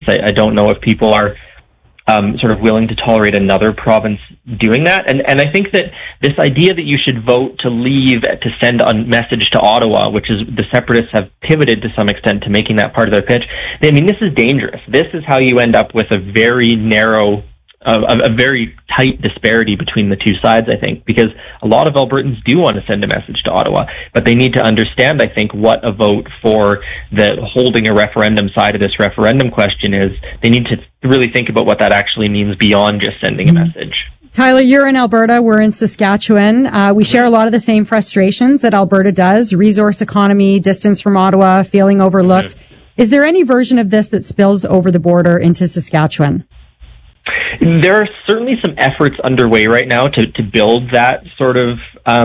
I don't know if people are sort of willing to tolerate another province doing that. And I think that this idea that you should vote to leave to send a message to Ottawa, which is the Separatists have pivoted to some extent to making that part of their pitch. I mean, this is dangerous. This is how you end up with a very narrow, a very tight disparity between the two sides, I think, because a lot of Albertans do want to send a message to Ottawa, but they need to understand, I think, what a vote for the holding a referendum side of this referendum question is. They need to really think about what that actually means beyond just sending a message. Tyler, you're in Alberta. We're in Saskatchewan. We share a lot of the same frustrations that Alberta does: resource economy, distance from Ottawa, feeling overlooked. Is there any version of this that spills over the border into Saskatchewan? There are certainly some efforts underway right now to build that sort of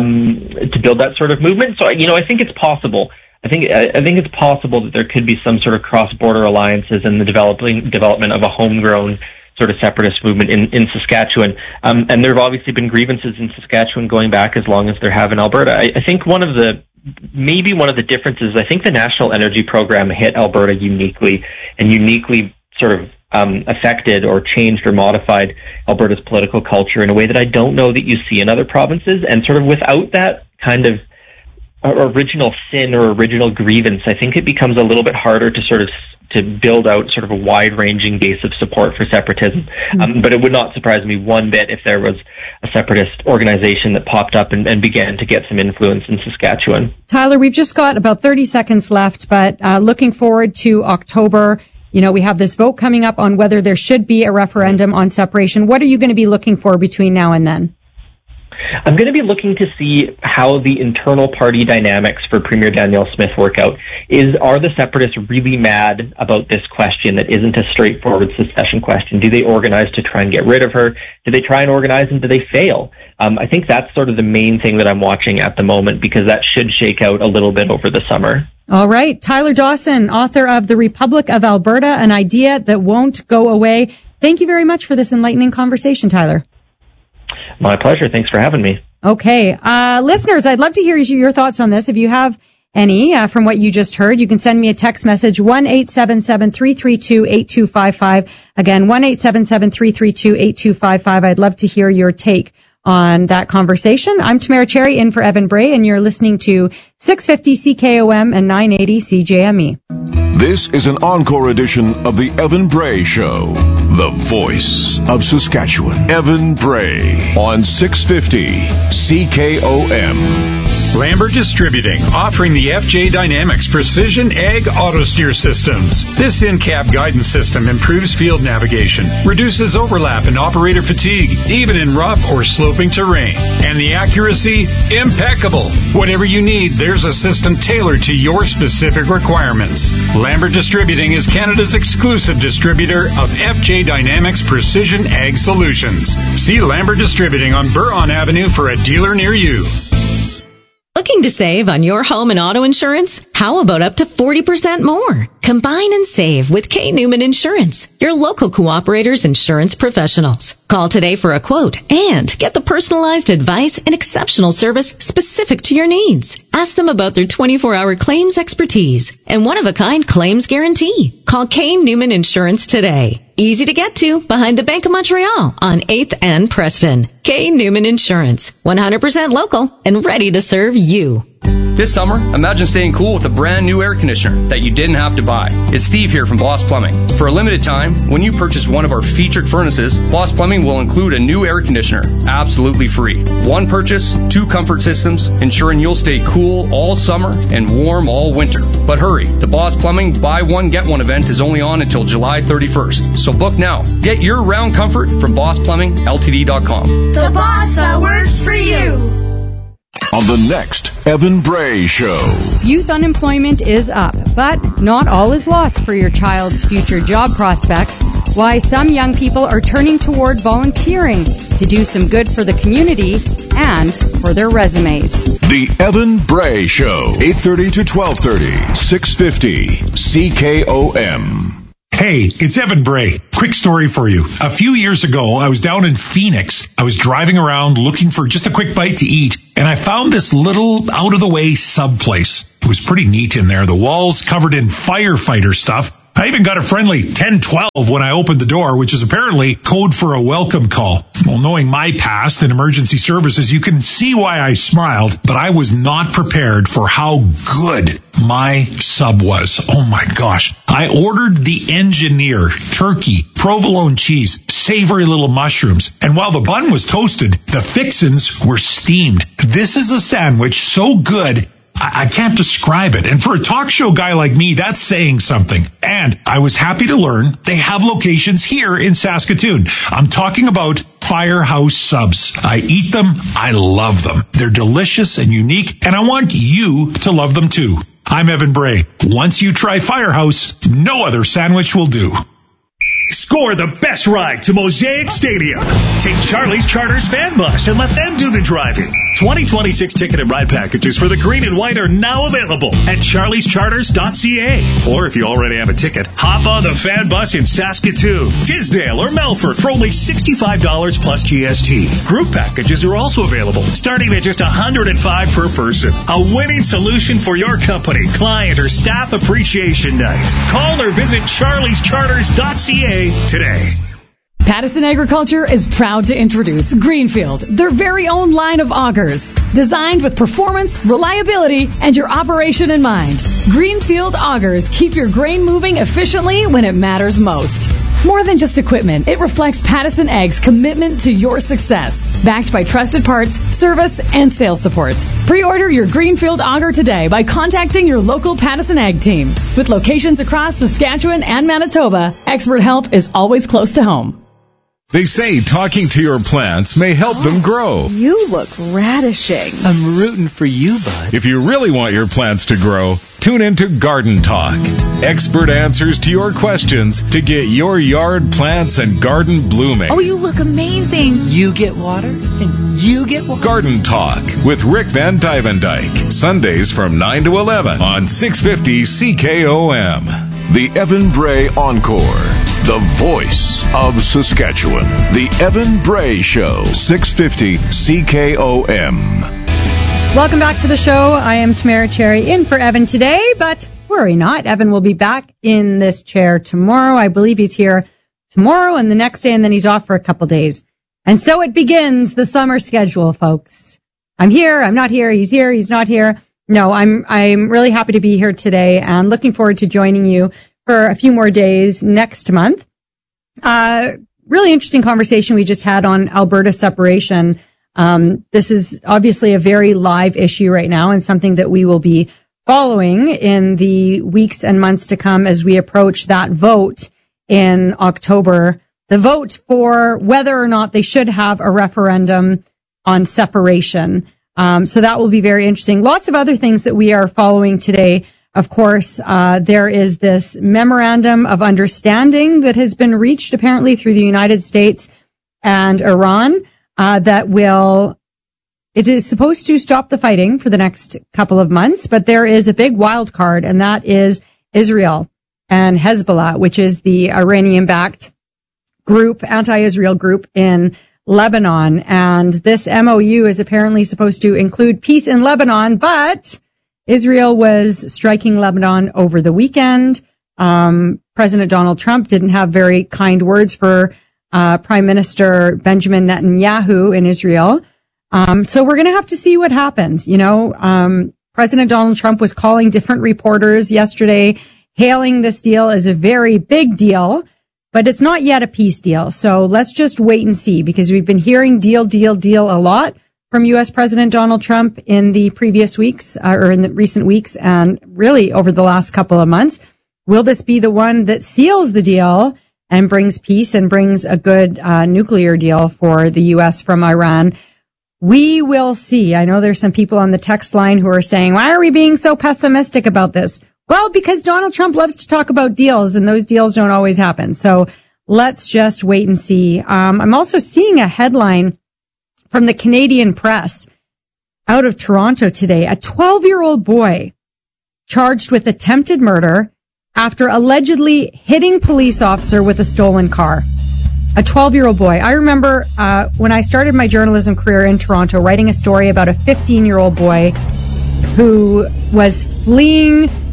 movement. So, I think it's possible. I think it's possible that there could be some sort of cross-border alliances and the development of a homegrown sort of separatist movement in Saskatchewan. And there have obviously been grievances in Saskatchewan going back as long as there have in Alberta. I think one of the differences, I think the National Energy Program hit Alberta uniquely sort of affected or changed or modified Alberta's political culture in a way that I don't know that you see in other provinces. And sort of without that kind of original sin or original grievance, I think it becomes a little bit harder to build out sort of a wide-ranging base of support for separatism. But it would not surprise me one bit if there was a separatist organization that popped up and began to get some influence in Saskatchewan. Tyler, we've just got about 30 seconds left, but looking forward to October. We have this vote coming up on whether there should be a referendum on separation. What are you going to be looking for between now and then? I'm going to be looking to see how the internal party dynamics for Premier Danielle Smith work out. Are the Separatists really mad about this question that isn't a straightforward secession question? Do they organize to try and get rid of her? Do they try and organize and do they fail? I think that's sort of the main thing that I'm watching at the moment, because that should shake out a little bit over the summer. All right. Tyler Dawson, author of The Republic of Alberta, an idea that won't go away. Thank you very much for this enlightening conversation, Tyler. My pleasure. Thanks for having me. Okay. Listeners, I'd love to hear your thoughts on this. If you have any from what you just heard, you can send me a text message, 1-877-332-8255. Again, 1-877-332-8255. I'd love to hear your take on that conversation. I'm Tamara Cherry in for Evan Bray, and you're listening to 650 CKOM and 980 CJME. This is an encore edition of the Evan Bray Show, the voice of Saskatchewan. Evan Bray on 650 CKOM. Lambert Distributing, offering the FJ Dynamics Precision Ag Auto Steer Systems. This in-cab guidance system improves field navigation, reduces overlap and operator fatigue, even in rough or sloping terrain. And the accuracy, impeccable. Whatever you need, there's a system tailored to your specific requirements. Lambert Distributing is Canada's exclusive distributor of FJ Dynamics Precision Ag Solutions. See Lambert Distributing on Buron Avenue for a dealer near you. Looking to save on your home and auto insurance? How about up to 40% more? Combine and save with K. Newman Insurance, your local cooperator's insurance professionals. Call today for a quote and get the personalized advice and exceptional service specific to your needs. Ask them about their 24-hour claims expertise and one-of-a-kind claims guarantee. Call K. Newman Insurance today. Easy to get to behind the Bank of Montreal on 8th and Preston. K. Newman Insurance, 100% local and ready to serve you. This summer, imagine staying cool with a brand new air conditioner that you didn't have to buy. It's Steve here from Boss Plumbing. For a limited time, when you purchase one of our featured furnaces, Boss Plumbing will include a new air conditioner, absolutely free. One purchase, 2 comfort systems, ensuring you'll stay cool all summer and warm all winter. But hurry, the Boss Plumbing Buy One Get One event is only on until July 31st. So book now. Get your round comfort from BossPlumbingLTD.com. The boss that works for you. On the next Evan Bray Show. Youth unemployment is up, but not all is lost for your child's future job prospects. Why some young people are turning toward volunteering to do some good for the community and for their resumes. The Evan Bray Show, 8:30 to 12:30, 650 CKOM. Hey, it's Evan Bray. Quick story for you. A few years ago, I was down in Phoenix. I was driving around looking for just a quick bite to eat, and I found this little out-of-the-way sub place. It was pretty neat in there. The walls covered in firefighter stuff, I even got a friendly 1012 when I opened the door, which is apparently code for a welcome call. Well, knowing my past in emergency services, you can see why I smiled, but I was not prepared for how good my sub was. Oh my gosh. I ordered the engineer, turkey, provolone cheese, savory little mushrooms, and while the bun was toasted, the fixins were steamed. This is a sandwich so good, I can't describe it. And for a talk show guy like me, that's saying something. And I was happy to learn they have locations here in Saskatoon. I'm talking about Firehouse Subs. I eat them. I love them. They're delicious and unique, and I want you to love them too. I'm Evan Bray. Once you try Firehouse, no other sandwich will do. Score the best ride to Mosaic Stadium. Take Charlie's Charters Fan Bus and let them do the driving. 2026 ticket and ride packages for the green and white are now available at charliescharters.ca. Or if you already have a ticket, hop on the fan bus in Saskatoon, Tisdale, or Melfort for only $65 plus GST. Group packages are also available, starting at just $105 per person. A winning solution for your company, client, or staff appreciation night. Call or visit charliescharters.ca today. Pattison Agriculture is proud to introduce Greenfield, their very own line of augers, designed with performance, reliability, and your operation in mind. Greenfield augers keep your grain moving efficiently when it matters most. More than just equipment, it reflects Pattison Ag's commitment to your success, backed by trusted parts, service, and sales support. Pre-order your Greenfield auger today by contacting your local Pattison Ag team. With locations across Saskatchewan and Manitoba, expert help is always close to home. They say talking to your plants may help them grow. You look radishing. I'm rooting for you, bud. If you really want your plants to grow, tune into Garden Talk. Expert answers to your questions to get your yard plants and garden blooming. Oh, you look amazing. You get water, and you get water. Garden Talk with Rick Van Dyke. Sundays from 9 to 11 on 650 CKOM. The Evan Bray Encore. The voice of Saskatchewan. The Evan Bray Show. 650 CKOM. Welcome back to the show. I am Tamara Cherry in for Evan today, but worry not. Evan will be back in this chair tomorrow. I believe he's here tomorrow and the next day, and then he's off for a couple days. And so it begins the summer schedule, folks. I'm here, I'm not here, he's here, he's not here. No, I'm really happy to be here today and looking forward to joining you for a few more days next month. Really interesting conversation we just had on Alberta separation. This is obviously a very live issue right now and something that we will be following in the weeks and months to come as we approach that vote in October. The vote for whether or not they should have a referendum on separation. So that will be very interesting. Lots of other things that we are following today. Of course, there is this memorandum of understanding that has been reached apparently through the United States and Iran it is supposed to stop the fighting for the next couple of months, but there is a big wild card, and that is Israel and Hezbollah, which is the Iranian-backed group, anti-Israel group in Lebanon. And this MOU is apparently supposed to include peace in Lebanon, but Israel was striking Lebanon over the weekend. President Donald Trump didn't have very kind words for Prime Minister Benjamin Netanyahu in Israel. So we're going to have to see what happens. President Donald Trump was calling different reporters yesterday, hailing this deal as a very big deal, but it's not yet a peace deal. So let's just wait and see, because we've been hearing deal a lot from U.S. President Donald Trump in the previous weeks, or in the recent weeks, and really over the last couple of months. Will this be the one that seals the deal and brings peace and brings a good nuclear deal for the U.S. from Iran? We will see. I know there's some people on the text line who are saying, why are we being so pessimistic about this? Well, because Donald Trump loves to talk about deals, and those deals don't always happen. So let's just wait and see. I'm also seeing a headline from the Canadian Press out of Toronto today. A 12-year-old boy charged with attempted murder after allegedly hitting police officer with a stolen car. A 12-year-old boy. I remember when I started my journalism career in Toronto, writing a story about a 15-year-old boy who was fleeing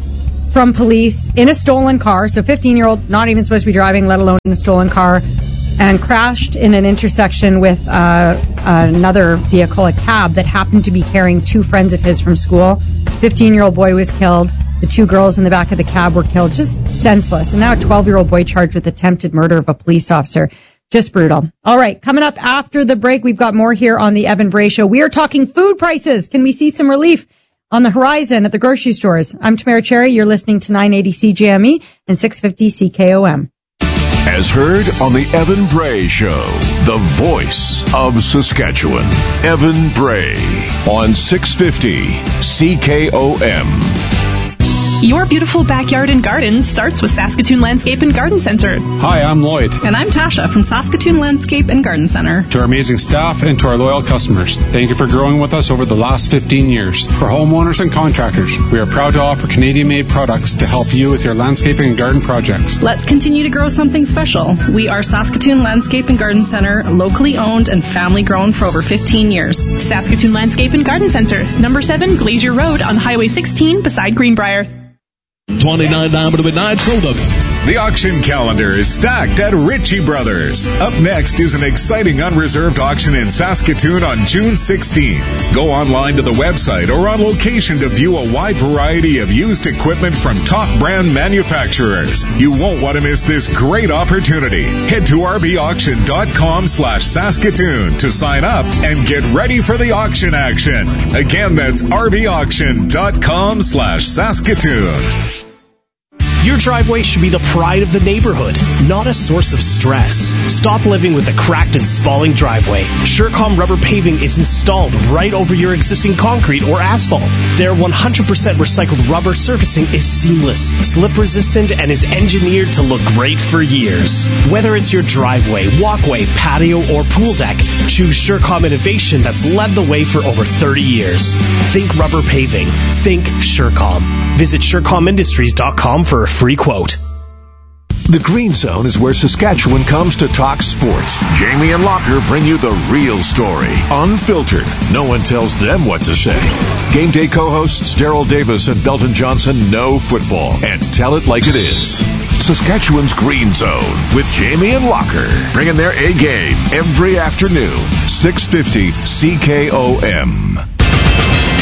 from police in a stolen car. So 15-year-old, not even supposed to be driving, let alone in a stolen car, and crashed in an intersection with another vehicle, a cab, that happened to be carrying two friends of his from school. 15-year-old boy was killed. The two girls in the back of the cab were killed, just senseless. And now a 12-year-old boy charged with attempted murder of a police officer. Just brutal. All right, coming up after the break, we've got more here on the Evan Bray Show. We are talking food prices. Can we see some relief on the horizon at the grocery stores? I'm Tamara Cherry. You're listening to 980 CJME and 650 CKOM. As heard on the Evan Bray Show, the voice of Saskatchewan. Evan Bray on 650 CKOM. Your beautiful backyard and garden starts with Saskatoon Landscape and Garden Center. Hi, I'm Lloyd. And I'm Tasha from Saskatoon Landscape and Garden Center. To our amazing staff and to our loyal customers, thank you for growing with us over the last 15 years. For homeowners and contractors, we are proud to offer Canadian-made products to help you with your landscaping and garden projects. Let's continue to grow something special. We are Saskatoon Landscape and Garden Center, locally owned and family grown for over 15 years. Saskatoon Landscape and Garden Center, number 7 Glacier Road on Highway 16 beside Greenbrier. $29 to midnight sold up. The auction calendar is stacked at Ritchie Brothers. Up next is an exciting unreserved auction in Saskatoon on June 16th. Go online to the website or on location to view a wide variety of used equipment from top brand manufacturers. You won't want to miss this great opportunity. Head to rbauction.com/Saskatoon to sign up and get ready for the auction action. Again, that's rbauction.com/Saskatoon. Your driveway should be the pride of the neighborhood, not a source of stress. Stop living with a cracked and spalling driveway. Surecom rubber paving is installed right over your existing concrete or asphalt. Their 100% recycled rubber surfacing is seamless, slip resistant, and is engineered to look great for years. Whether it's your driveway, walkway, patio, or pool deck, choose Surecom innovation that's led the way for over 30 years. Think rubber paving. Think Surecom. Visit SurecomIndustries.com for a free quote. The Green Zone is where Saskatchewan comes to talk sports. Jamie and Locker bring you the real story, unfiltered. No one tells them what to say. Game day co-hosts Daryl Davis and Belton Johnson know football and tell it like it is. Saskatchewan's Green Zone with Jamie and Locker, bringing their A game every afternoon, 650 CKOM.